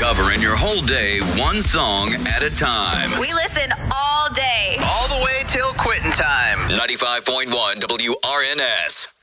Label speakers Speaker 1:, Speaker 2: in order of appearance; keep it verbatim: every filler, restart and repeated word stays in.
Speaker 1: covering your whole day, one song at a time.
Speaker 2: We listen all day.
Speaker 3: All the way till quitting time.
Speaker 1: ninety-five point one W R N S.